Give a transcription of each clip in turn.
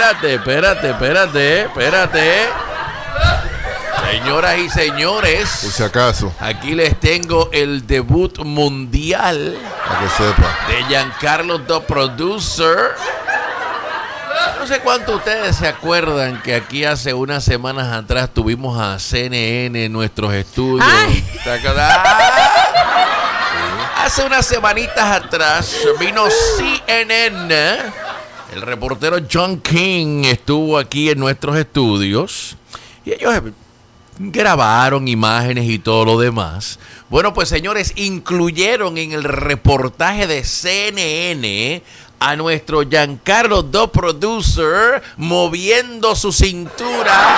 espérate. Señoras y señores, por si acaso, aquí les tengo el debut mundial para que sepa de Giancarlo the Producer. No sé cuántos ustedes se acuerdan que aquí hace unas semanas atrás tuvimos a CNN en nuestros estudios. ¿Se acuerdan? Hace unas semanitas atrás vino CNN. El reportero John King estuvo aquí en nuestros estudios y ellos grabaron imágenes y todo lo demás. Bueno, pues señores, incluyeron en el reportaje de CNN a nuestro Giancarlo the Producer moviendo su cintura.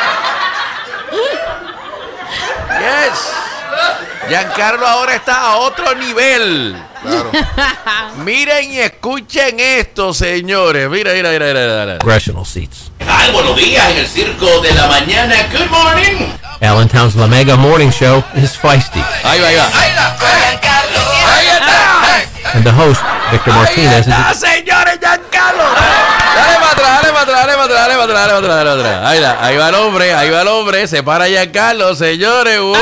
Yes. Giancarlo ahora está a otro nivel. claro. Miren y escuchen esto, señores. Mira. Congressional seats. Ay, buenos días en el circo de la mañana. Good morning. Allentown's La Mega Morning Show is feisty. Ahí va. Ahí está. And the host, Victor Martinez, is ¡Ah, señores, Giancarlo! Dale para atrás. Ahí va el hombre. Se para Giancarlo, señores. ¡Wow!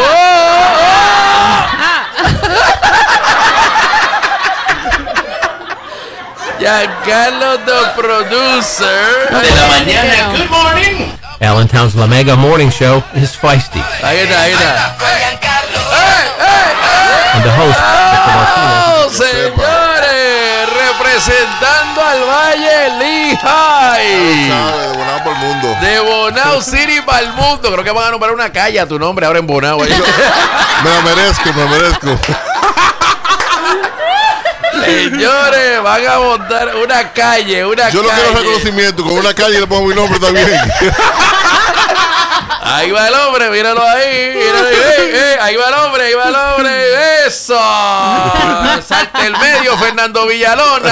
Giancarlo the Producer de la mañana. Good morning. Allentown's La Mega Morning Show is feisty. Ahí está. And the host, Victor Martinez, ¡Oh, señores! Representando al Valle Lehigh. De Bonao por el mundo. De Bonao City para el mundo. Creo que van a nombrar una calle a tu nombre ahora en Bonao. Me la merezco. Señores, van a montar una calle. Yo no quiero reconocimiento. Con una calle le pongo mi nombre también. Ahí va el hombre, míralo ahí. Ahí va el hombre. ¡Eso! Salta el medio, Fernando Villalona.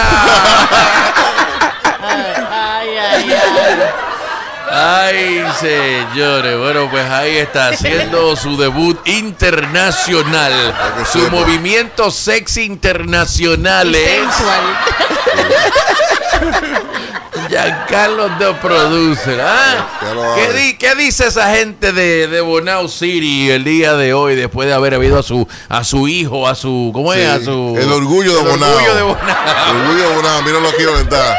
Ay, señores. Bueno, pues ahí está haciendo su debut internacional. Su movimiento sexy internacional es Giancarlo the Producer. ¿Qué dice esa gente de Bonao City el día de hoy después de haber habido a su hijo, a su ¿cómo es? A su el orgullo de Bonao. El orgullo de Bonao, míralo aquí donde está.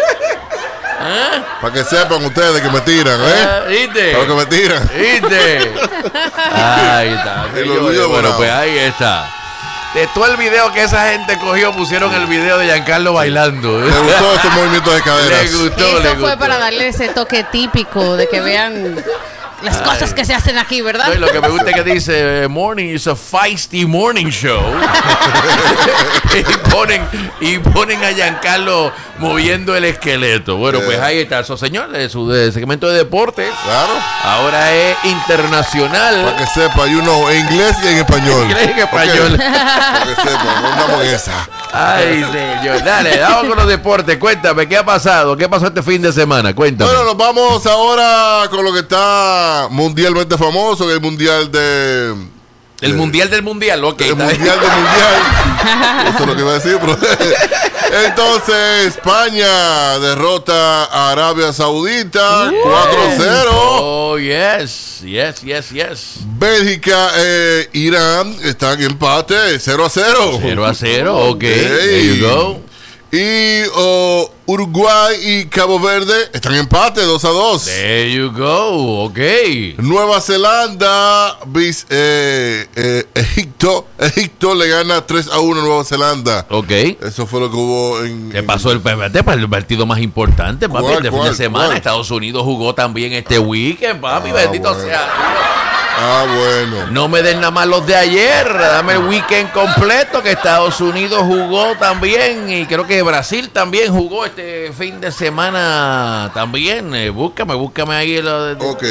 Para que sepan ustedes que me tiran, ¿Viste? Para que me tiran. ¿Viste? Ahí está. Bueno, pues ahí está. De todo el video que esa gente cogió, pusieron el video de Giancarlo bailando. Le gustó estos movimientos de caderas. Le gustó. Eso fue para darle ese toque típico de que vean las cosas que se hacen aquí, ¿verdad? No, y lo que me gusta es que dice morning is a feisty morning show. y ponen a Giancarlo moviendo el esqueleto. Bueno, pues ahí está. Eso, señores, su segmento de deportes. Claro. Ahora es internacional. Para que sepa, en inglés y en español. Inglés y en español. Okay. Para que sepa, no andamos en esa. Ay, señor. Dale, vamos con los deportes. Cuéntame, ¿qué ha pasado? ¿Qué pasó este fin de semana? Cuéntame. Bueno, nos vamos ahora con lo que está mundialmente famoso, que es el mundial de... El mundial del mundial, ok. El mundial del mundial. Eso es lo que iba a decir, pero... Entonces, España derrota a Arabia Saudita 4-0. Oh, yes. Bélgica e Irán están en empate 0-0. 0-0, ok. There you go. Y Uruguay y Cabo Verde están en empate 2-2. There you go, ok. Nueva Zelanda, Egipto le gana 3-1 a Nueva Zelanda. Ok. Eso fue lo que hubo ¿Qué pasó el partido más importante, papi? Este fin de semana. ¿Cuál? Estados Unidos jugó también este weekend, papi. Bendito sea Dios. Bueno. No me den nada más los de ayer, dame el weekend completo, que Estados Unidos jugó también y creo que Brasil también jugó este fin de semana también. Búscame ahí. Ok.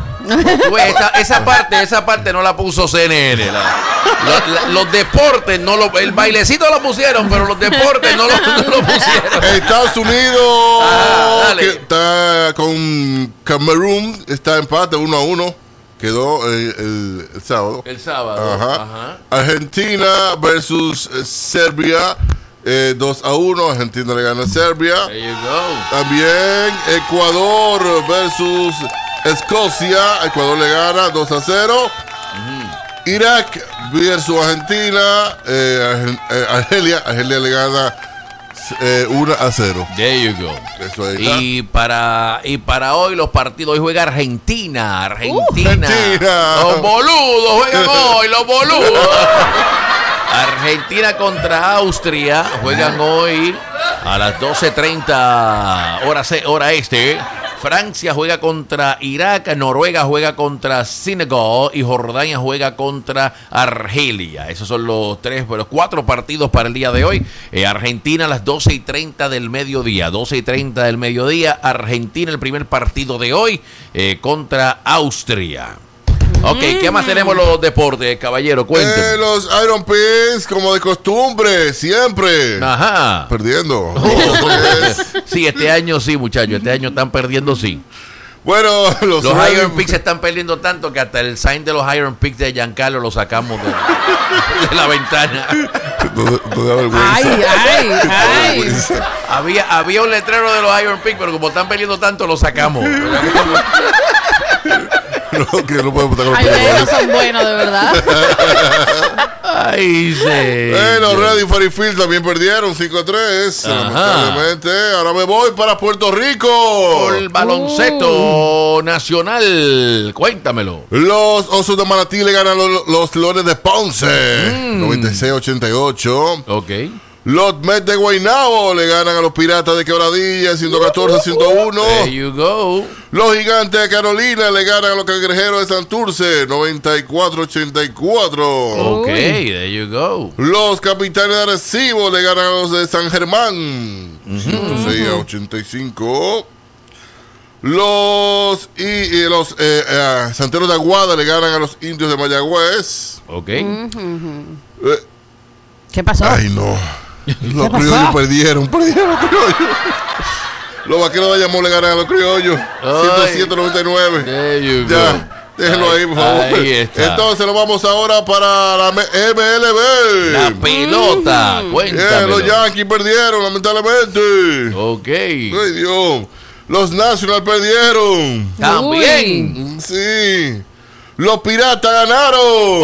Esa parte no la puso CNN. Los deportes, el bailecito lo pusieron, pero los deportes no lo pusieron. Estados Unidos dale. que está con Camerún, está empate 1-1. Quedó el sábado. El sábado. Ajá. Argentina versus Serbia 2-1. Argentina le gana a Serbia. There you go. También Ecuador versus Escocia. Ecuador le gana 2-0. Irak versus Argentina. Argelia le gana 1-0. There you go. Eso ahí está. Y para hoy los partidos, hoy juega Argentina. Argentina. Los boludos juegan hoy, los boludos. Argentina contra Austria juegan hoy a las 12:30 hora este. Francia juega contra Irak, Noruega juega contra Senegal y Jordania juega contra Argelia. Esos son los 4 partidos para el día de hoy. Argentina a las 12:30 del mediodía. 12:30 del mediodía. Argentina el primer partido de hoy contra Austria. Ok, ¿qué más tenemos los deportes, caballero? Cuénteme. Los Iron Pigs, como de costumbre, siempre. Ajá. Perdiendo. Sí, este año sí, muchachos. Este año están perdiendo, sí. Bueno, los Iron Pigs están perdiendo tanto que hasta el sign de los Iron Pigs de Giancarlo lo sacamos de la ventana. No da vergüenza. Ay. Había un letrero de los Iron Pigs, pero como están perdiendo tanto, lo sacamos. Que no podemos estar con Ay, ellos son buenos, de verdad. Ay, sí. Bueno, Ready for the Field también perdieron 5-3. Lamentablemente. Ahora me voy para Puerto Rico. Por el baloncesto nacional. Cuéntamelo. Los Osos de Manatí le ganan los Leones de Ponce. 96-88. Ok. Los Mets de Guaynabo le ganan a los Piratas de Quebradilla 114-101. There you go. Los Gigantes de Carolina le ganan a los Cangrejeros de Santurce 94-84. Ok, there you go. Los Capitanes de Arecibo le ganan a los de San Germán 106-85. Los Santeros de Aguada le ganan a los Indios de Mayagüez. Ok. ¿Qué pasó? Ay, no. Los criollos perdieron los criollos. Los Vaqueros de Bayamón le ganan a los criollos 107-99. There you Ya, go. déjenlo ahí, por favor. Ahí está. Entonces nos vamos ahora para la MLB. La pelota. Cuéntamelo. Los Yankees perdieron, lamentablemente. Ok. Ay, Dios. Los Nationals perdieron. También. Sí. Los Piratas ganaron.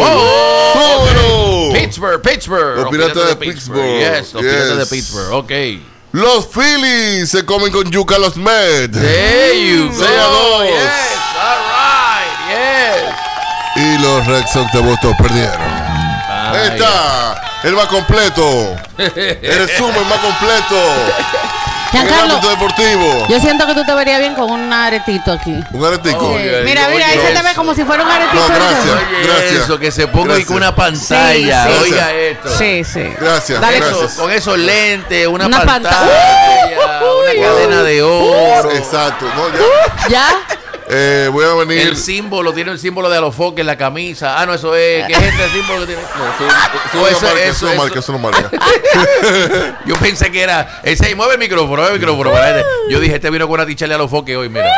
¡Oh! Pittsburgh. Los Piratas de Pittsburgh. Yes, los Piratas de Pittsburgh. Ok. Los Phillies se comen con yuca a los Mets. There you go. 6-2. Yes, all right, yes. Y los Red Sox de Boston perdieron. Ahí está. El más completo. El resumen más completo. Giancarlo, deportivo. yo siento que tú te verías bien con un aretito aquí. Un aretico. Oye, Mira, ahí se te ve como si fuera un aretito. No, gracias. Oye, eso, que se ponga ahí con una Sí, pantalla. sí. Oiga esto. Sí. Gracias. Dale. Gracias. Con esos lentes, una Una pantalla, pantalla. una cadena de oro. Exacto. No, ya. ¿Ya? Voy a venir. El símbolo, tiene el símbolo de Alofoque en la camisa. Ah, no, eso es. ¿Qué es este símbolo que tiene? No, Eso no marca. Yo pensé que era. Ese, mueve el micrófono. Yo dije, este vino con una ticharle a Alofoque hoy, mira.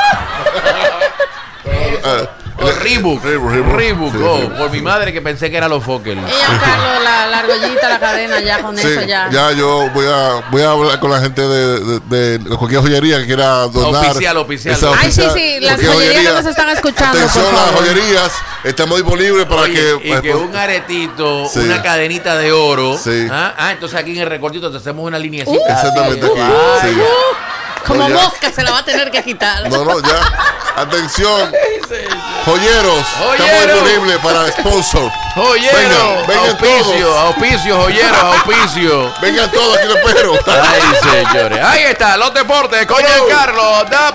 Reebok. Sí. Por mi madre que pensé que era Alofoque. Y Giancarlo, la argollita, la cadena, ya con Sí, eso ya. ya yo voy a hablar con la gente de cualquier joyería que quiera donar. Oficial. Esa Ay, sí, las cualquier joyerías que nos están escuchando, Atención, por las favor. joyerías estamos disponibles para Oye, que. y que un aretito, Sí. una cadenita de oro. Sí. Entonces aquí en el recortito te hacemos una linecita. Exactamente así, aquí. Ay, Sí. Como No, ya. mosca se la va a tener que quitar. No, ya. Atención. Joyeros. Estamos Joyeros. disponibles para sponsor. Joyero, Vengan auspicio, joyero, auspicio. Vengan todos, aquí los espero. Ay, señores. Ahí está, los deportes con Giancarlo.